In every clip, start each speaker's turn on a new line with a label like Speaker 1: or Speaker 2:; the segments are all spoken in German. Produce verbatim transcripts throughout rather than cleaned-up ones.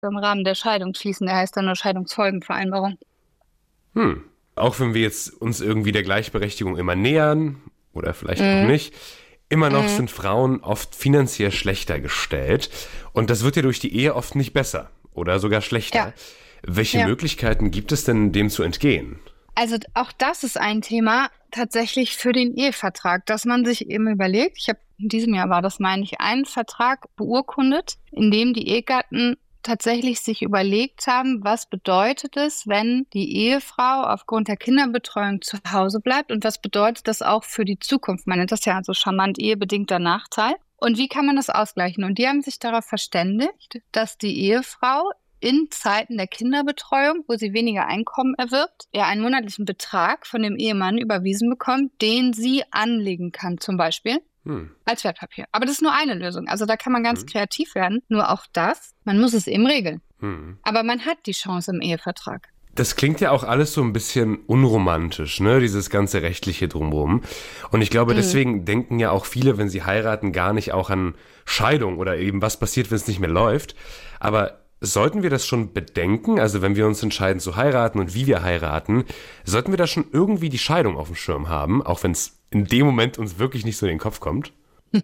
Speaker 1: im Rahmen der Scheidung schließen. Der heißt dann nur Scheidungsfolgenvereinbarung.
Speaker 2: Hm. Auch wenn wir jetzt uns irgendwie der Gleichberechtigung immer nähern, oder vielleicht
Speaker 1: Mhm.
Speaker 2: auch nicht, immer noch
Speaker 1: Mhm.
Speaker 2: sind Frauen oft finanziell schlechter gestellt. Und das wird ja durch die Ehe oft nicht besser oder sogar schlechter.
Speaker 1: Ja.
Speaker 2: Welche
Speaker 1: Ja.
Speaker 2: Möglichkeiten gibt es denn, dem zu entgehen?
Speaker 1: Also auch das ist ein Thema tatsächlich für den Ehevertrag, dass man sich eben überlegt, ich habe in diesem Jahr war das, meine ich, einen Vertrag beurkundet, in dem die Ehegatten tatsächlich sich überlegt haben, was bedeutet es, wenn die Ehefrau aufgrund der Kinderbetreuung zu Hause bleibt und was bedeutet das auch für die Zukunft. Man nennt das ja also charmant ehebedingter Nachteil. Und wie kann man das ausgleichen? Und die haben sich darauf verständigt, dass die Ehefrau in Zeiten der Kinderbetreuung, wo sie weniger Einkommen erwirbt, ja einen monatlichen Betrag von dem Ehemann überwiesen bekommt, den sie anlegen kann, zum Beispiel
Speaker 2: Hm.
Speaker 1: als Wertpapier. Aber das ist nur eine Lösung. Also da kann man ganz
Speaker 2: Hm.
Speaker 1: kreativ werden. Nur auch das, man muss es eben regeln.
Speaker 2: Hm.
Speaker 1: Aber man hat die Chance im Ehevertrag.
Speaker 2: Das klingt ja auch alles so ein bisschen unromantisch, ne? Dieses ganze Rechtliche drumherum. Und ich glaube,
Speaker 1: Mhm.
Speaker 2: deswegen denken ja auch viele, wenn sie heiraten, gar nicht auch an Scheidung oder eben was passiert, wenn es nicht mehr läuft. Aber sollten wir das schon bedenken? Also wenn wir uns entscheiden zu heiraten und wie wir heiraten, sollten wir da schon irgendwie die Scheidung auf dem Schirm haben, auch wenn es in dem Moment uns wirklich nicht so in den Kopf kommt?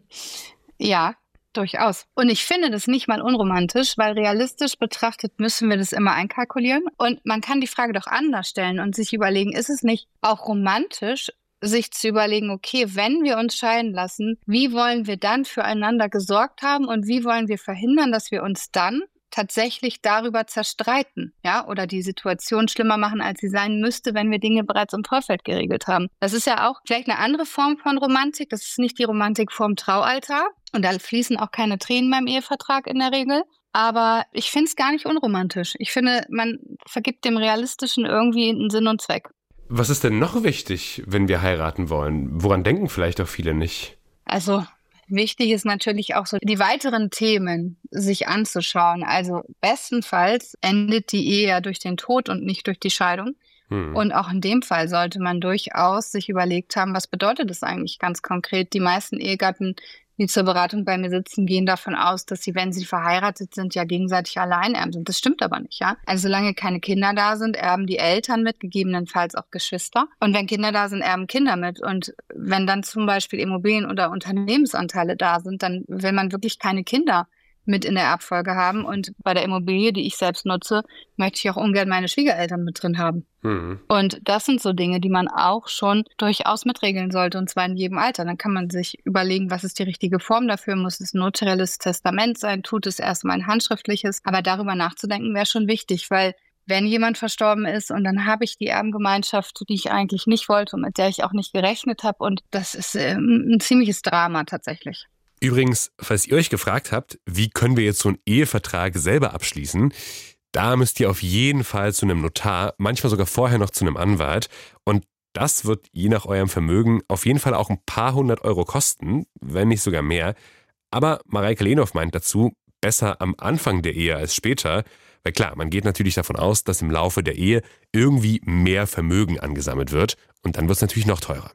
Speaker 1: Ja, durchaus. Und ich finde das nicht mal unromantisch, weil realistisch betrachtet müssen wir das immer einkalkulieren. Und man kann die Frage doch anders stellen und sich überlegen, ist es nicht auch romantisch, sich zu überlegen, okay, wenn wir uns scheiden lassen, wie wollen wir dann füreinander gesorgt haben und wie wollen wir verhindern, dass wir uns dann tatsächlich darüber zerstreiten, ja, oder die Situation schlimmer machen, als sie sein müsste, wenn wir Dinge bereits im Vorfeld geregelt haben. Das ist ja auch vielleicht eine andere Form von Romantik. Das ist nicht die Romantik vorm Traualtar und da fließen auch keine Tränen beim Ehevertrag in der Regel. Aber ich finde es gar nicht unromantisch. Ich finde, man vergibt dem Realistischen irgendwie einen Sinn und Zweck.
Speaker 2: Was ist denn noch wichtig, wenn wir heiraten wollen? Woran denken vielleicht auch viele nicht?
Speaker 1: Also wichtig ist natürlich auch so, die weiteren Themen sich anzuschauen. Also bestenfalls endet die Ehe ja durch den Tod und nicht durch die Scheidung.
Speaker 2: Hm.
Speaker 1: Und auch in dem Fall sollte man durchaus sich überlegt haben, was bedeutet das eigentlich ganz konkret? Die meisten Ehegatten, die zur Beratung bei mir sitzen, gehen davon aus, dass sie, wenn sie verheiratet sind, ja gegenseitig alleinerben sind. Das stimmt aber nicht, ja. Also solange keine Kinder da sind, erben die Eltern mit, gegebenenfalls auch Geschwister. Und wenn Kinder da sind, erben Kinder mit. Und wenn dann zum Beispiel Immobilien- oder Unternehmensanteile da sind, dann will man wirklich keine Kinder mit in der Erbfolge haben. Und bei der Immobilie, die ich selbst nutze, möchte ich auch ungern meine Schwiegereltern mit drin haben.
Speaker 2: Hm.
Speaker 1: Und das sind so Dinge, die man auch schon durchaus mitregeln sollte, und zwar in jedem Alter. Dann kann man sich überlegen, was ist die richtige Form dafür? Muss es ein notarielles Testament sein? Tut es erstmal ein handschriftliches? Aber darüber nachzudenken wäre schon wichtig, weil wenn jemand verstorben ist und dann habe ich die Erbengemeinschaft, die ich eigentlich nicht wollte und mit der ich auch nicht gerechnet habe, und das ist ähm, ein ziemliches Drama tatsächlich.
Speaker 2: Übrigens, falls ihr euch gefragt habt, wie können wir jetzt so einen Ehevertrag selber abschließen, da müsst ihr auf jeden Fall zu einem Notar, manchmal sogar vorher noch zu einem Anwalt. Und das wird je nach eurem Vermögen auf jeden Fall auch ein paar hundert Euro kosten, wenn nicht sogar mehr. Aber Mareike Lehnhoff meint dazu, besser am Anfang der Ehe als später. Weil klar, man geht natürlich davon aus, dass im Laufe der Ehe irgendwie mehr Vermögen angesammelt wird. Und dann wird es natürlich noch teurer.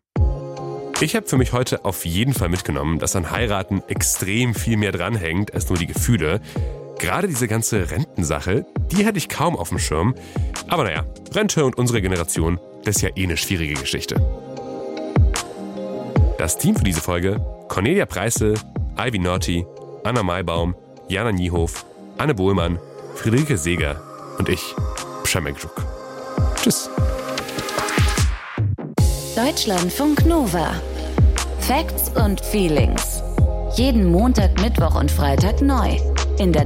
Speaker 2: Ich habe für mich heute auf jeden Fall mitgenommen, dass an Heiraten extrem viel mehr dranhängt als nur die Gefühle. Gerade diese ganze Rentensache, die hatte ich kaum auf dem Schirm. Aber naja, Rente und unsere Generation, das ist ja eh eine schwierige Geschichte. Das Team für diese Folge: Cornelia Preissel, Ivy Norty, Anna Maibaum, Jana Niehof, Anne Bohlmann, Friederike Seeger und ich, Przemek Żuk. Tschüss.
Speaker 3: Deutschlandfunk Nova. Facts und Feelings. Jeden Montag, Mittwoch und Freitag neu. In der